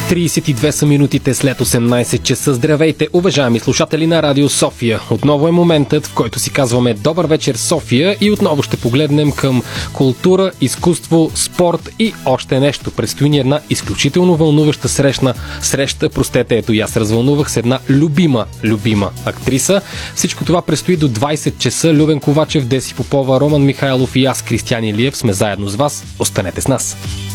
32 са минутите след 18 часа. Здравейте, уважаеми слушатели на Радио София. Отново е моментът, в който си казваме добър вечер, София, и отново ще погледнем към култура, изкуство, спорт и още нещо. Предстои ни една изключително вълнуваща среща. Ето и аз развълнувах с една любима актриса. Всичко това предстои до 20 часа. Любен Ковачев, Деси Попова, Роман Михайлов и аз, Кристиян Илиев, сме заедно с вас. Останете с нас.